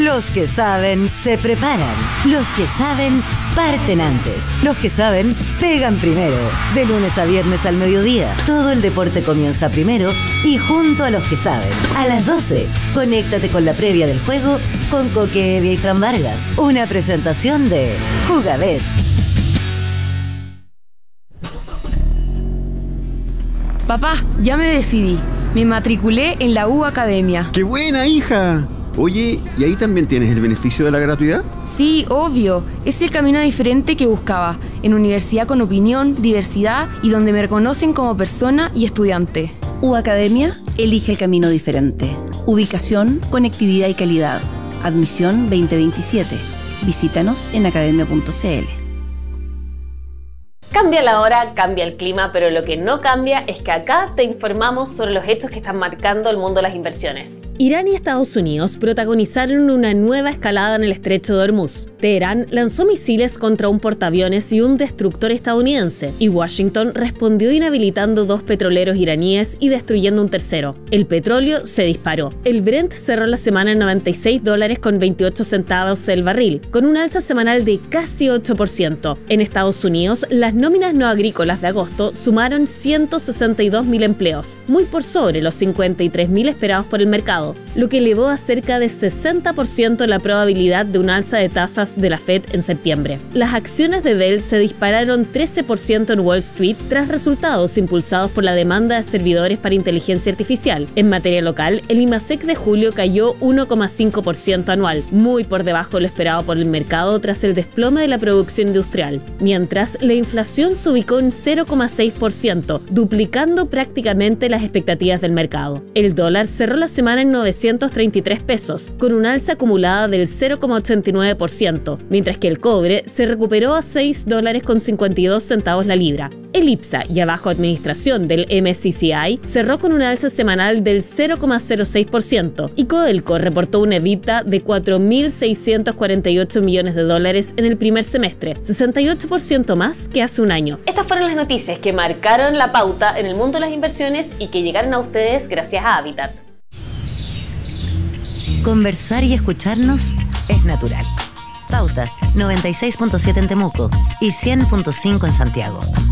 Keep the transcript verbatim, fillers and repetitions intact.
Los que saben se preparan. Los que saben parten antes. Los que saben pegan primero. De lunes a viernes al mediodía. Todo el deporte comienza primero y junto a los que saben. A las doce, conéctate con la previa del juego con Coque Evia y Fran Vargas. Una presentación de Jugabet. Papá, ya me decidí. Me matriculé en la U Academia. ¡Qué buena, hija! Oye, ¿y ahí también tienes el beneficio de la gratuidad? Sí, obvio. Es el camino diferente que buscaba. En universidad con opinión, diversidad y donde me reconocen como persona y estudiante. U Academia elige el camino diferente. Ubicación, conectividad y calidad. Admisión veinte veintisiete. Visítanos en academia punto c l. Cambia la hora, cambia el clima, pero lo que no cambia es que acá te informamos sobre los hechos que están marcando el mundo de las inversiones. Irán y Estados Unidos protagonizaron una nueva escalada en el estrecho de Hormuz. Teherán lanzó misiles contra un portaaviones y un destructor estadounidense, y Washington respondió inhabilitando dos petroleros iraníes y destruyendo un tercero. El petróleo se disparó. El Brent cerró la semana en noventa y seis dólares con veintiocho centavos el barril, con un alza semanal de casi ocho por ciento. En Estados Unidos, las nóminas no agrícolas de agosto sumaron ciento sesenta y dos mil empleos, muy por sobre los cincuenta y tres mil esperados por el mercado, lo que elevó a cerca de sesenta por ciento la probabilidad de un alza de tasas de la Fed en septiembre. Las acciones de Dell se dispararon trece por ciento en Wall Street tras resultados impulsados por la demanda de servidores para inteligencia artificial. En materia local, el IMASEC de julio cayó uno coma cinco por ciento anual, muy por debajo de lo esperado por el mercado tras el desplome de la producción industrial, mientras la inflación se ubicó en cero coma seis por ciento, duplicando prácticamente las expectativas del mercado. El dólar cerró la semana en novecientos treinta y tres pesos, con una alza acumulada del cero coma ochenta y nueve por ciento, mientras que el cobre se recuperó a seis dólares con cincuenta y dos centavos la libra. El IPSA y abajo administración del M S C I cerró con una alza semanal del cero coma cero seis por ciento y Codelco reportó una EBITDA de cuatro mil seiscientos cuarenta y ocho millones de dólares en el primer semestre, sesenta y ocho por ciento más que hace un año. Estas fueron las noticias que marcaron la pauta en el mundo de las inversiones y que llegaron a ustedes gracias a Habitat. Conversar y escucharnos es natural. Pauta noventa y seis punto siete en Temuco y cien punto cinco en Santiago.